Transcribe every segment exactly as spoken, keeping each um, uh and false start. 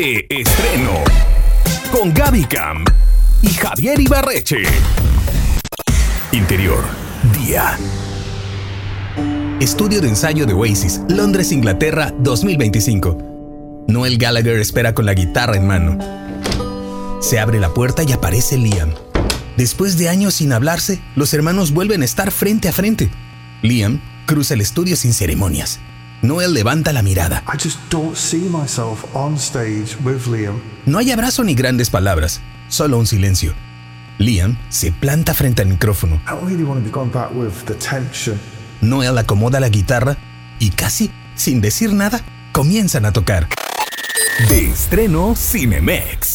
De estreno con Gaby Cam y Javier Ibarreche. Interior, día. Estudio de ensayo de Oasis, Londres, Inglaterra, dos mil veinticinco. Noel Gallagher espera con la guitarra en mano. Se abre la puerta y aparece Liam. Después de años sin hablarse, los hermanos vuelven a estar frente a frente. Liam cruza el estudio sin ceremonias. Noel levanta la mirada. I just don't see myself on stage with Liam. No hay abrazo ni grandes palabras, solo un silencio. Liam se planta frente al micrófono. I don't really want to be going back with the tension. Noel acomoda la guitarra y casi sin decir nada, comienzan a tocar. De estreno Cinemex.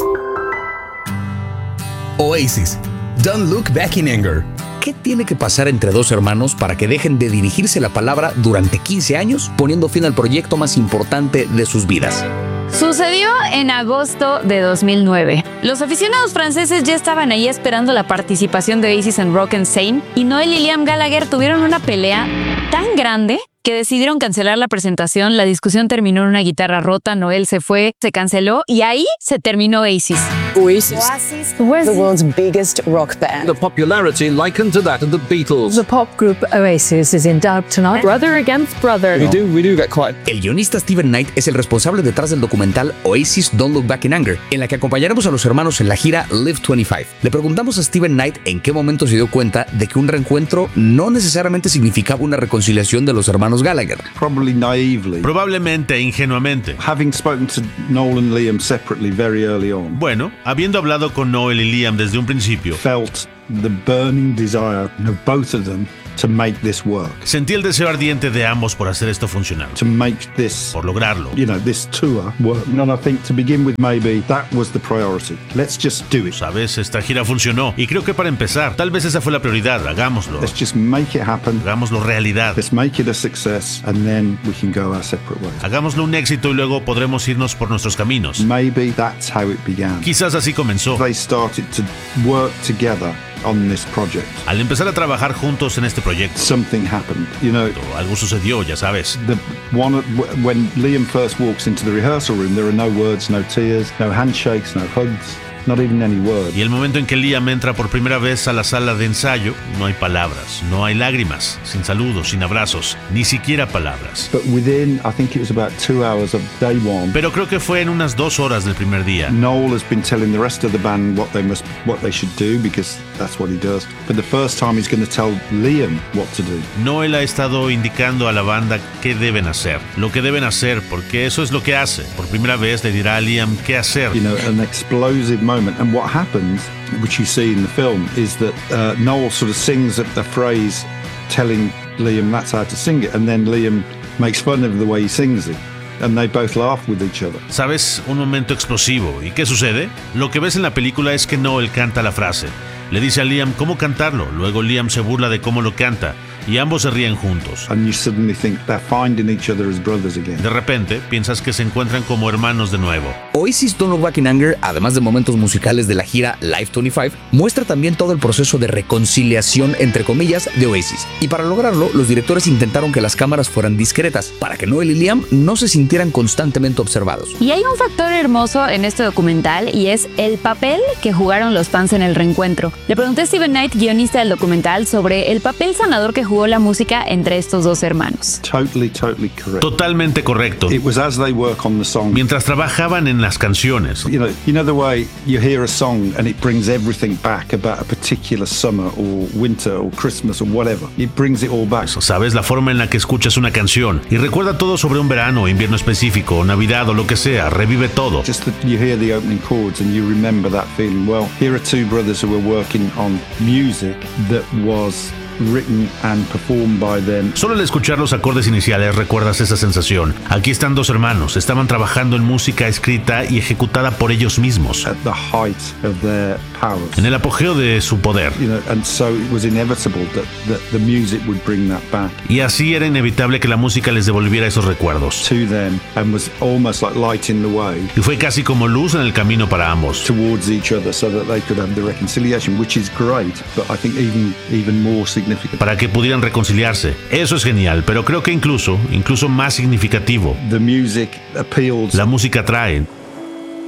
Oasis, Don't Look Back in Anger. ¿Qué tiene que pasar entre dos hermanos para que dejen de dirigirse la palabra durante quince años, poniendo fin al proyecto más importante de sus vidas? Sucedió en agosto de dos mil nueve. Los aficionados franceses ya estaban ahí esperando la participación de Oasis en Rock and Sane y Noel y Liam Gallagher tuvieron una pelea tan grande que decidieron cancelar la presentación. La discusión terminó en una guitarra rota, Noel se fue, se canceló y ahí se terminó Oasis. Oasis, Oasis, the world's biggest rock band. The popularity likened to that of the Beatles. The pop group Oasis is in doubt tonight. Brother against brother. We do, we do get quite... El guionista Steven Knight es el responsable detrás del documental Oasis Don't Look Back in Anger, en la que acompañaremos a los hermanos en la gira Live veinticinco. Le preguntamos a Steven Knight en qué momento se dio cuenta de que un reencuentro no necesariamente significaba una reconciliación de los hermanos Gallagher. Probably naively. Probablemente ingenuamente. Having spoken to Noel and Liam separately very early on. Bueno, habiendo hablado con Noel y Liam desde un principio, felt the burning desire of both of them to make this work. Sentí el deseo ardiente de ambos por hacer esto funcionar. To make this, por lograrlo. You know, this tour work. And I think to begin with, maybe that was the priority. Let's just do it. Sabes, esta gira funcionó y creo que para empezar, tal vez esa fue la prioridad. Hagámoslo. Let's just make it happen. Hagámoslo realidad. Let's make it a success, and then we can go our separate ways. Hagámoslo un éxito y luego podremos irnos por nuestros caminos. Maybe that's how it began. Quizás así comenzó. They started to work together on this project. Al empezar a trabajar juntos en este proyecto, something happened, you know. Algo sucedió, ya sabes. The one when Liam first walks into the rehearsal room, there are no words, no tears, no handshakes, no hugs. Not even any words. Y el momento en que Liam entra por primera vez a la sala de ensayo, no hay palabras, no hay lágrimas, sin saludos, sin abrazos, ni siquiera palabras. But within, I think it was about two hours of day one. Pero creo que fue en unas dos horas del primer día. Noel has been telling the rest of the band what they must, what they should do, because that's what he does. For the first time, he's going to tell Liam what to do. Noel ha estado indicando a la banda qué deben hacer, lo que deben hacer, porque eso es lo que hace. Por primera vez le dirá a Liam qué hacer. You know, an explosive moment. And what happens, which you see in the film, is that uh, Noel sort of sings a, a phrase telling Liam that's how to sing it, and then Liam makes fun of the way he sings it. And they both laugh with each other. ¿Sabes? Un momento explosivo. ¿Y qué sucede? Lo que ves en la película es que Noel canta la frase. Le dice a Liam cómo cantarlo. Luego Liam se burla de cómo lo canta. Y ambos se ríen juntos. And you suddenly think they're finding each other as brothers again. De repente, piensas que se encuentran como hermanos de nuevo. Oasis Don't Look Back in Anger, además de momentos musicales de la gira Live veinticinco, muestra también todo el proceso de reconciliación, entre comillas, de Oasis. Y para lograrlo, los directores intentaron que las cámaras fueran discretas, para que Noel y Liam no se sintieran constantemente observados. Y hay un factor hermoso en este documental, y es el papel que jugaron los fans en el reencuentro. Le pregunté a Steven Knight, guionista del documental, sobre el papel sanador que jugó la música entre estos dos hermanos. Totally, totally correct. Totalmente correcto. It was as they work on the song. Mientras trabajaban en las canciones. You know, you know the way you hear a song and it brings everything back about a particular summer or winter or Christmas or whatever. It brings it all back. Sabes, la forma en la que escuchas una canción y recuerda todo sobre un verano o invierno específico, o Navidad o lo que sea, revive todo. Just that you hear the opening chords and you remember that feeling. Well, here are two brothers who were working on music that was written and performed by them. Solo al escuchar los acordes iniciales recuerdas esa sensación. Aquí están dos hermanos, estaban trabajando en música escrita y ejecutada por ellos mismos. At the height of their powers. En el apogeo de su poder. You know, and so it was inevitable that, that the music would bring that back. Y así era inevitable que la música les devolviera esos recuerdos. To them, and was almost like light in the way. Y fue casi como luz en el camino para ambos. Towards each other, so that they could have the reconciliation, which is great, but I think even even more significant. Para que pudieran reconciliarse. Eso es genial, pero creo que incluso, incluso más significativo. The music appeals. La música atrae.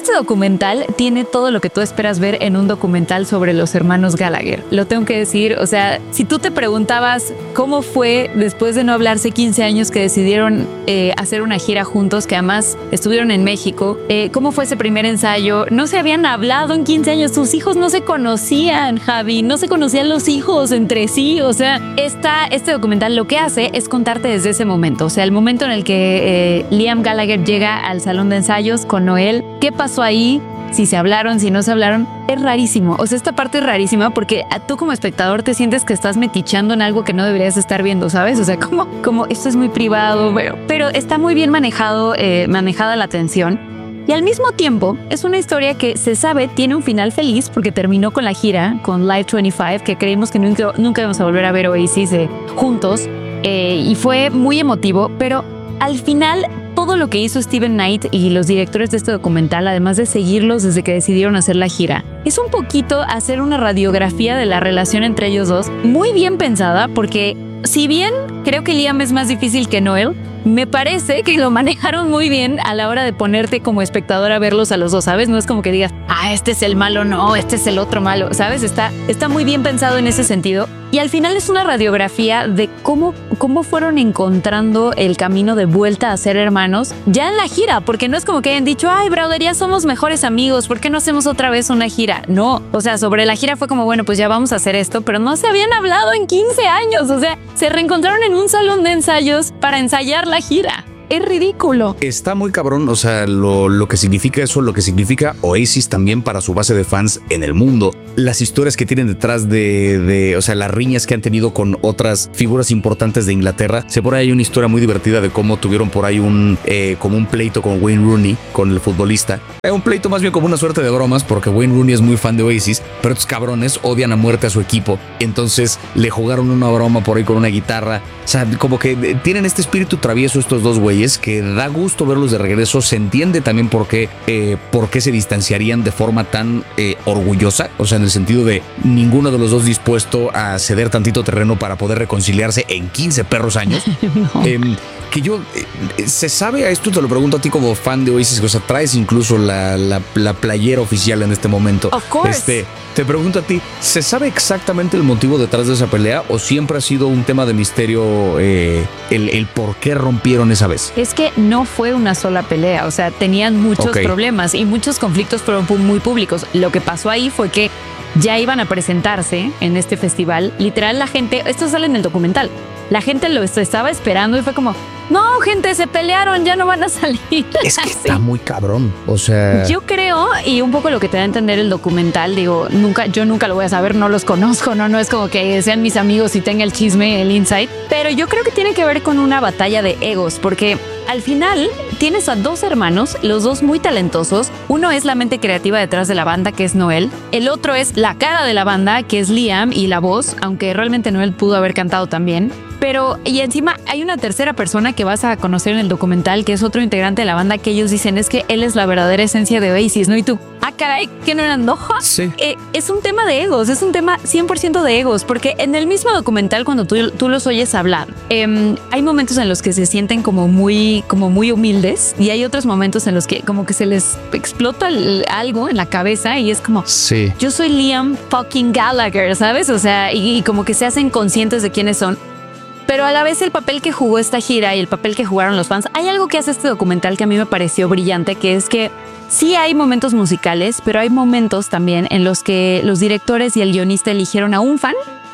Este documental tiene todo lo que tú esperas ver en un documental sobre los hermanos Gallagher. Lo tengo que decir, o sea, si tú te preguntabas cómo fue después de no hablarse quince años que decidieron eh, hacer una gira juntos, que además estuvieron en México, eh, cómo fue ese primer ensayo, no se habían hablado en quince años, sus hijos no se conocían, Javi, no se conocían los hijos entre sí, o sea, esta, este documental lo que hace es contarte desde ese momento, o sea, el momento en el que eh, Liam Gallagher llega al salón de ensayos con Noel, qué pasó ahí, si se hablaron, si no se hablaron, es rarísimo. O sea, esta parte es rarísima porque tú como espectador te sientes que estás metichando en algo que no deberías estar viendo, ¿sabes? O sea, como, como esto es muy privado, pero, pero está muy bien manejado, eh, manejada la tensión. Y al mismo tiempo, es una historia que se sabe tiene un final feliz porque terminó con la gira, con Live veinticinco, que creímos que nunca, nunca íbamos a volver a ver Oasis eh, juntos. Eh, y fue muy emotivo, pero al final todo lo que hizo Steven Knight y los directores de este documental, además de seguirlos desde que decidieron hacer la gira, es un poquito hacer una radiografía de la relación entre ellos dos, muy bien pensada, porque si bien creo que Liam es más difícil que Noel, me parece que lo manejaron muy bien a la hora de ponerte como espectador a verlos a los dos, ¿sabes? No es como que digas, ah, este es el malo, no, este es el otro malo, ¿sabes? Está, está muy bien pensado en ese sentido. Y al final es una radiografía de cómo, cómo fueron encontrando el camino de vuelta a ser hermanos ya en la gira, porque no es como que hayan dicho, ay, brother, ya somos mejores amigos, ¿por qué no hacemos otra vez una gira? No, o sea, sobre la gira fue como, bueno, pues ya vamos a hacer esto, pero no se habían hablado en quince años, o sea, se reencontraron en un salón de ensayos para ensayar la gira. Es ridículo. Está muy cabrón, o sea, lo, lo que significa eso, lo que significa Oasis también para su base de fans en el mundo. Las historias que tienen detrás de, de o sea, las riñas que han tenido con otras figuras importantes de Inglaterra. Se por ahí hay una historia muy divertida de cómo tuvieron por ahí un, eh, como un pleito con Wayne Rooney, con el futbolista. Eh, un pleito más bien como una suerte de bromas, porque Wayne Rooney es muy fan de Oasis, pero estos cabrones odian a muerte a su equipo. Entonces le jugaron una broma por ahí con una guitarra. O sea, como que tienen este espíritu travieso estos dos güeyes, que da gusto verlos de regreso. Se entiende también por qué, eh, por qué se distanciarían de forma tan eh, orgullosa, o sea, en el sentido de ninguno de los dos dispuesto a ceder tantito terreno para poder reconciliarse en quince perros años. no. eh, que yo, eh, se sabe, a esto te lo pregunto a ti como fan de Oasis, o sea, traes incluso la, la, la playera oficial en este momento. Of course. Este, te pregunto a ti, ¿se sabe exactamente el motivo detrás de esa pelea o siempre ha sido un tema de misterio eh, el, el por qué rompieron esa vez? Es que no fue una sola pelea, o sea, tenían muchos okay. problemas y muchos conflictos fueron muy públicos. Lo que pasó ahí fue que ya iban a presentarse en este festival. Literal, la gente, esto sale en el documental, la gente lo estaba esperando y fue como, no, gente, se pelearon, ya no van a salir. Es que está muy cabrón, o sea... Yo creo, y un poco lo que te da a entender el documental, digo, nunca, yo nunca lo voy a saber, no los conozco, no, no es como que sean mis amigos y tenga el chisme, el insight, pero yo creo que tiene que ver con una batalla de egos, porque al final tienes a dos hermanos, los dos muy talentosos. Uno es la mente creativa detrás de la banda, que es Noel. El otro es la cara de la banda, que es Liam, y la voz, aunque realmente Noel pudo haber cantado también. Pero, y encima hay una tercera persona que vas a conocer en el documental, que es otro integrante de la banda, que ellos dicen es que él es la verdadera esencia de Oasis, ¿no? Y tú, ah, caray, ¿que no eran dos? Sí. Eh, es un tema de egos, es un tema cien por ciento de egos, porque en el mismo documental, cuando tú, tú los oyes hablar, eh, hay momentos en los que se sienten como muy, como muy humildes y hay otros momentos en los que como que se les explota el, algo en la cabeza y es como, sí, yo soy Liam fucking Gallagher, ¿sabes? O sea, y, y como que se hacen conscientes de quiénes son. Pero a la vez el papel que jugó esta gira y el papel que jugaron los fans, hay algo que hace este documental que a mí me pareció brillante, que es que sí hay momentos musicales, pero hay momentos también en los que los directores y el guionista eligieron a un fan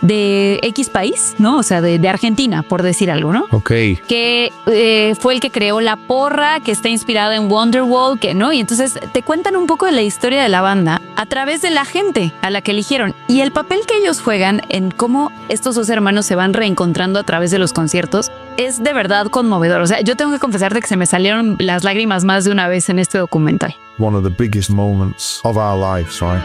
de X país, ¿no? O sea, de, de Argentina, por decir algo, ¿no? Ok. Que eh, fue el que creó la porra, que está inspirada en Wonderwall, que no. Y entonces te cuentan un poco de la historia de la banda a través de la gente a la que eligieron. Y el papel que ellos juegan en cómo estos dos hermanos se van reencontrando a través de los conciertos es de verdad conmovedor. O sea, yo tengo que confesarte que se me salieron las lágrimas más de una vez en este documental. One of the biggest moments of our lives, right?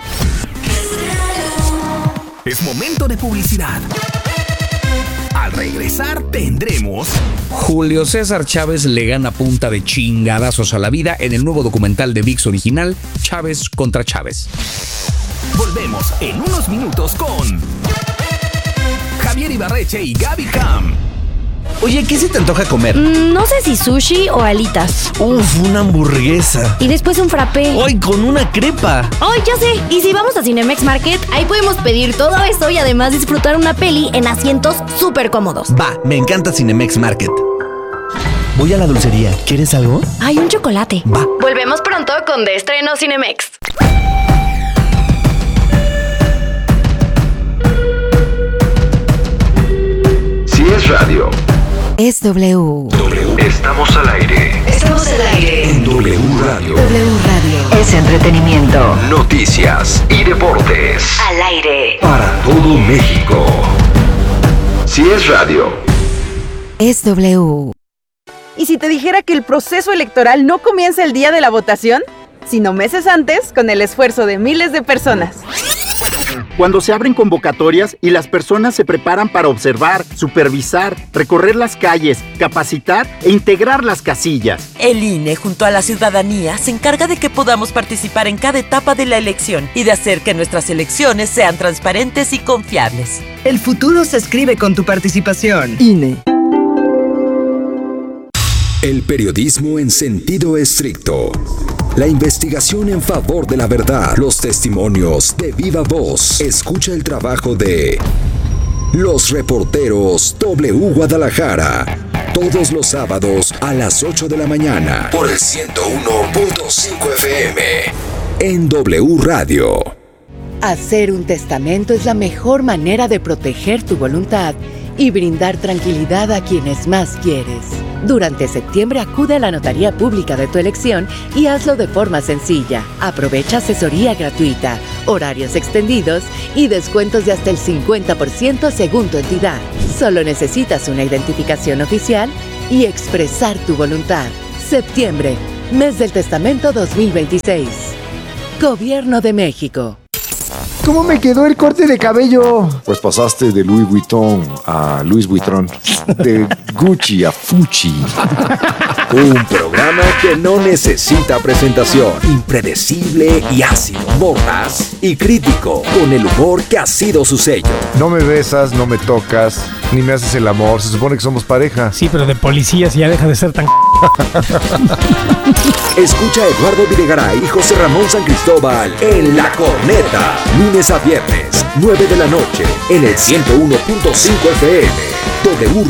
Es momento de publicidad. Al regresar tendremos... Julio César Chávez le gana punta de chingadazos a la vida en el nuevo documental de ViX original, Chávez contra Chávez. Volvemos en unos minutos con Javier Ibarreche y Gaby Cam. Oye, ¿qué se te antoja comer? Mm, no sé si sushi o alitas. Uf, una hamburguesa. Y después un frappé. ¡Ay, con una crepa! ¡Ay, ya sé! Y si vamos a Cinemex Market, ahí podemos pedir todo eso y además disfrutar una peli en asientos súper cómodos. Va, me encanta Cinemex Market. Voy a la dulcería. ¿Quieres algo? Hay un chocolate. Va. Volvemos pronto con De Estreno Cinemex. Si es radio, es W. W. Estamos al aire. Estamos al aire. En W Radio. W Radio. Es entretenimiento. Noticias y deportes. Al aire. Para todo México. Si es radio, es W. ¿Y si te dijera que el proceso electoral no comienza el día de la votación, sino meses antes, con el esfuerzo de miles de personas? Cuando se abren convocatorias y las personas se preparan para observar, supervisar, recorrer las calles, capacitar e integrar las casillas. El I N E, junto a la ciudadanía, se encarga de que podamos participar en cada etapa de la elección y de hacer que nuestras elecciones sean transparentes y confiables. El futuro se escribe con tu participación. I N E. El periodismo en sentido estricto. La investigación en favor de la verdad. Los testimonios de viva voz. Escucha el trabajo de Los Reporteros W Guadalajara. Todos los sábados a las ocho de la mañana. Por el ciento uno punto cinco F M. En W Radio. Hacer un testamento es la mejor manera de proteger tu voluntad y brindar tranquilidad a quienes más quieres. Durante septiembre acude a la notaría pública de tu elección y hazlo de forma sencilla. Aprovecha asesoría gratuita, horarios extendidos y descuentos de hasta el cincuenta por ciento según tu entidad. Solo necesitas una identificación oficial y expresar tu voluntad. Septiembre, mes del testamento dos mil veintiséis. Gobierno de México. ¿Cómo me quedó el corte de cabello? Pues pasaste de Louis Vuitton a Louis Vuitton. De Gucci a Fucci. Un programa que no necesita presentación. Impredecible y ácido. Mordaz y crítico. Con el humor que ha sido su sello. No me besas, no me tocas, ni me haces el amor. Se supone que somos pareja. Sí, pero de policías ya deja de ser tan... Escucha a Eduardo Videgaray y José Ramón San Cristóbal en La Corneta. Lunes a viernes, nueve de la noche, en el ciento uno punto cinco F M. W